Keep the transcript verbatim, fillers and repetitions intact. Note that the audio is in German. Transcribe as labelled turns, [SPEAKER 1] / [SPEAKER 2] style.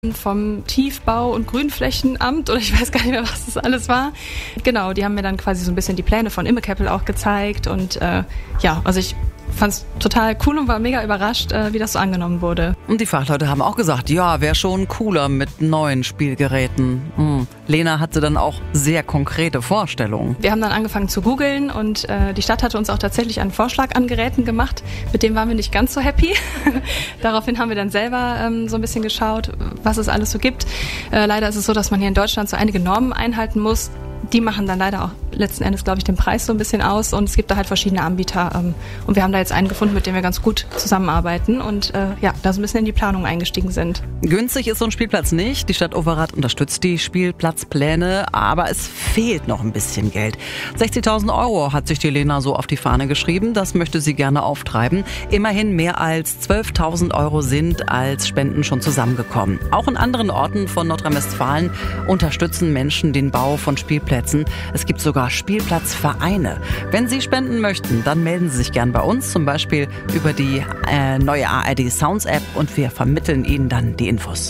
[SPEAKER 1] vom Tiefbau- und Grünflächenamt oder ich weiß gar nicht mehr, was das alles war. Genau, die haben mir dann quasi so ein bisschen die Pläne von Immekeppel auch gezeigt und äh, ja, also ich fand es total cool und war mega überrascht, äh, wie das so angenommen wurde.
[SPEAKER 2] Und die Fachleute haben auch gesagt, ja, wäre schon cooler mit neuen Spielgeräten. Hm. Lena hatte dann auch sehr konkrete Vorstellungen.
[SPEAKER 1] Wir haben dann angefangen zu googeln und äh, die Stadt hatte uns auch tatsächlich einen Vorschlag an Geräten gemacht. Mit dem waren wir nicht ganz so happy. Daraufhin haben wir dann selber ähm, so ein bisschen geschaut, was es alles so gibt. Äh, leider ist es so, dass man hier in Deutschland so einige Normen einhalten muss. Die machen dann leider auch letzten Endes, glaube ich, den Preis so ein bisschen aus und es gibt da halt verschiedene Anbieter ähm, und wir haben da jetzt einen gefunden, mit dem wir ganz gut zusammenarbeiten und äh, ja, da so ein bisschen in die Planung eingestiegen sind.
[SPEAKER 2] Günstig ist so ein Spielplatz nicht. Die Stadt Overath unterstützt die Spielplatzpläne, aber es fehlt noch ein bisschen Geld. sechzigtausend Euro hat sich die Lena so auf die Fahne geschrieben. Das möchte sie gerne auftreiben. Immerhin mehr als zwölftausend Euro sind als Spenden schon zusammengekommen. Auch in anderen Orten von Nordrhein-Westfalen unterstützen Menschen den Bau von Spielplätzen. Es gibt sogar Spielplatzvereine. Wenn Sie spenden möchten, dann melden Sie sich gern bei uns, zum Beispiel über die äh, neue A R D Sounds App und wir vermitteln Ihnen dann die Infos.